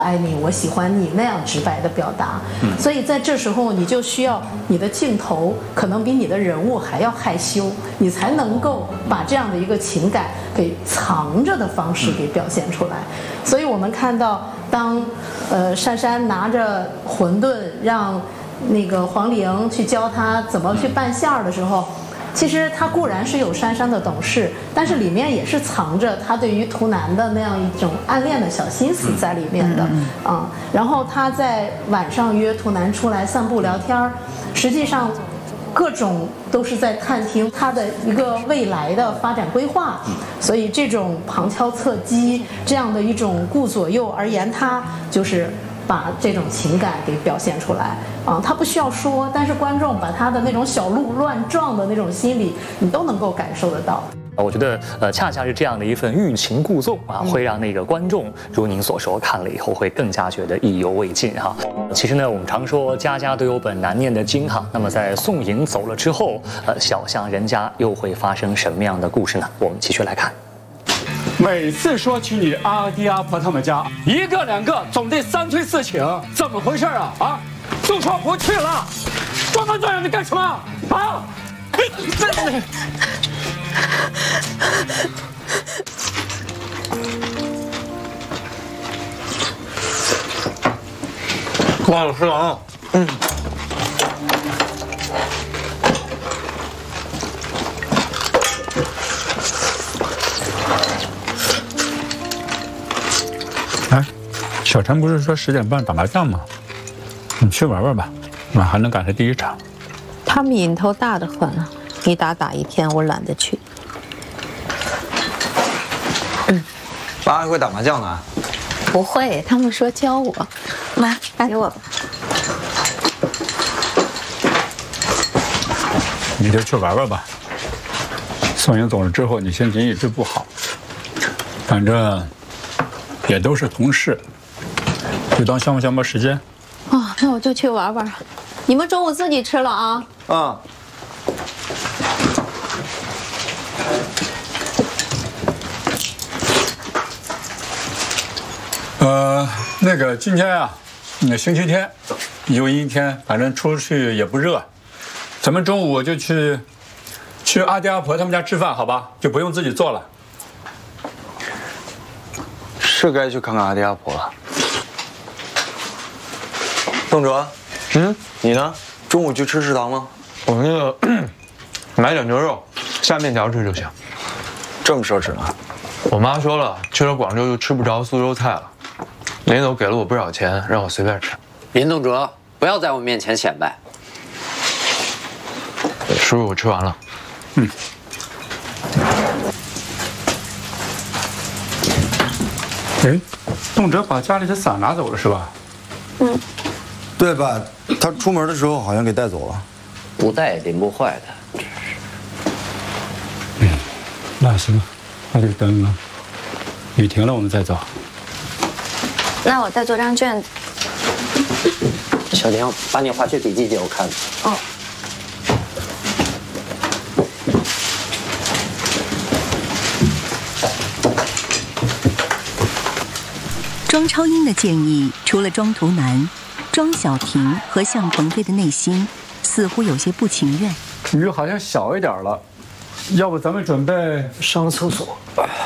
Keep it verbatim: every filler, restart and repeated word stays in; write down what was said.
爱你，我喜欢你那样直白的表达。嗯，所以在这时候你就需要你的镜头可能比你的人物还要害羞，你才能够把这样的一个情感给藏着的方式给表现出来。所以我们看到当呃珊珊拿着馄饨让那个黄玲去教他怎么去拌馅儿的时候，其实他固然是有珊珊的懂事，但是里面也是藏着他对于图南的那样一种暗恋的小心思在里面的啊、嗯嗯。然后他在晚上约图南出来散步聊天，实际上各种都是在探听他的一个未来的发展规划。所以这种旁敲侧击这样的一种顾左右而言他，就是把这种情感给表现出来啊，他不需要说，但是观众把他的那种小鹿乱撞的那种心理，你都能够感受得到。 我觉得，呃，恰恰是这样的一份欲擒故纵啊，会让那个观众如您所说，看了以后会更加觉得意犹未尽哈。其实呢，我们常说家家都有本难念的经哈。那么在宋颖走了之后，呃，小巷人家又会发生什么样的故事呢？我们继续来看。 每次说去你阿爹阿婆他们家，一个两个总得三催四请，怎么回事啊？啊，就说不去了，装模作样的干什么啊？ 忘了吃了。嗯。 哎，小陈不是说十点半打麻将吗？你去玩玩吧，晚还能赶上第一场。 他们瘾头大得很啊，一打打一天，我懒得去。 嗯，爸还会打麻将呢？ 不会，他们说教我。妈，打给我吧。 你就去玩玩吧。宋颖走了之后，你心情一直不好，反正也都是同事，就当消磨消磨时间。 哦，那我就去玩玩。你们中午自己吃了啊？ 啊。 呃，那个今天啊，那星期天，又阴天，反正出去也不热，咱们中午就去去阿爹阿婆他们家吃饭，好吧？就不用自己做了。 是该去看看阿爹阿婆了。邓哲，嗯，你呢？中午去吃食堂吗？ 我那个买点牛肉，下面条吃就行。 这么奢侈呢？ 我妈说了，去了广州就吃不着苏州菜了。林总给了我不少钱，让我随便吃。 林栋哲，不要在我面前显摆。 叔叔，我吃完了。 嗯。哎，动辄把家里的伞拿走了是吧？ 嗯。 对吧？他出门的时候好像给带走了。 不带也淋不坏的，真是。 嗯，那行，那就等雨停了我们再走。 那我再做张卷子。 小婷，把你滑雪笔记借我看。 哦。 庄超英的建议，除了庄图南，庄小婷和向鹏飞的内心似乎有些不情愿。 雨好像小一点了，要不咱们准备上个厕所。